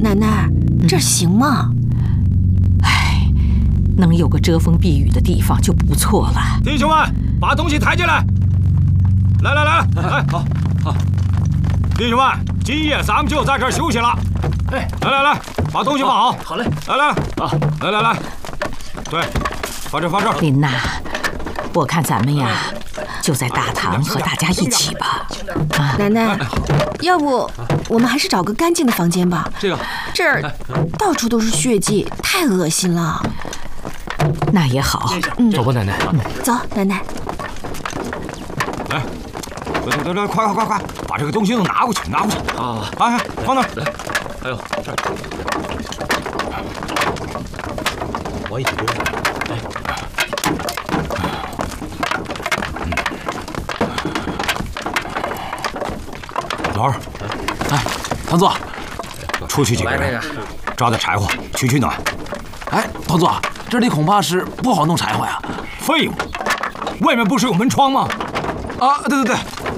奶奶，这行吗？ 哎，能有个遮风避雨的地方就不错了。 弟兄们，把东西抬进来！来，好，弟兄们，今夜咱们就在这儿休息了。哎，来，把东西放好。 好嘞， 来，对，放这。 琳娜，我看咱们呀，就在大堂和大家一起吧。 奶奶，要不我们还是找个干净的房间吧。这儿到处都是血迹，太恶心了。 那也好， 走吧，奶奶。 走，奶奶。 来，快，把这个东西都拿过去。 好， 哎，放那儿。 来，还有这儿，我一起丢。 老二， 哎，堂座， 出去几个人，抓点柴火，取暖。 哎，堂座，这里恐怕是不好弄柴火呀。 废物，外面不是有门窗吗？ 啊，对，